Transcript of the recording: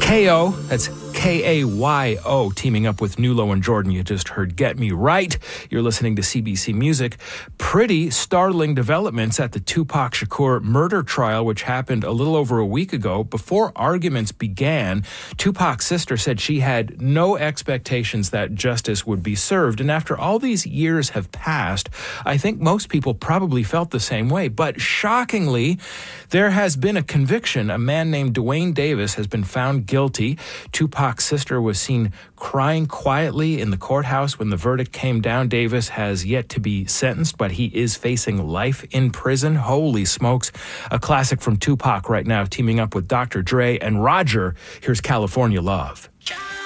KO, that's K-A-Y-O, teaming up with Nulo and Jordan. You just heard Get Me Right. You're listening to CBC Music. Pretty startling developments at the Tupac Shakur murder trial, which happened a little over a week ago. Before arguments began, Tupac's sister said she had no expectations that justice would be served. And after all these years have passed, I think most people probably felt the same way. But shockingly, there has been a conviction. A man named Dwayne Davis has been found guilty. Tupac's sister was seen crying quietly in the courthouse when the verdict came down. Davis has yet to be sentenced, but he is facing life in prison. Holy smokes. A classic from Tupac right now, teaming up with Dr. Dre and Roger. Here's California Love.